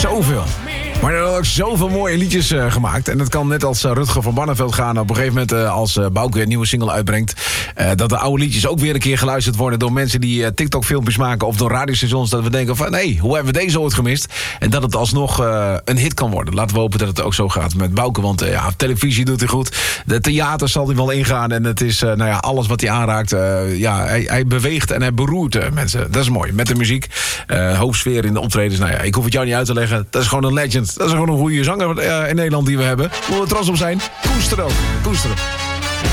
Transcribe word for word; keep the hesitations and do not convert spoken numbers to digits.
Zoveel. Maar er worden ook zoveel mooie liedjes uh, gemaakt. En dat kan net als uh, Rutger van Barneveld gaan. Op een gegeven moment uh, als uh, Bouke een nieuwe single uitbrengt. Uh, dat de oude liedjes ook weer een keer geluisterd worden door mensen die uh, TikTok-filmpjes maken. Of door radiostations. Dat we denken van, nee, hoe hebben we deze ooit gemist? En dat het alsnog uh, een hit kan worden. Laten we hopen dat het ook zo gaat met Bouke. Want uh, ja, televisie doet hij goed. De theater zal hij wel ingaan. En het is uh, nou ja, alles wat hij aanraakt. Uh, ja, hij, hij beweegt en hij beroert uh, mensen. Dat is mooi. Met de muziek. Uh, hoop sfeer in de optredens. Nou ja, ik hoef het jou niet uit te leggen. Dat is gewoon een legend. Dat is gewoon een goede zanger uh, in Nederland die we hebben. Moeten we trots op zijn. Koester ook. Koester.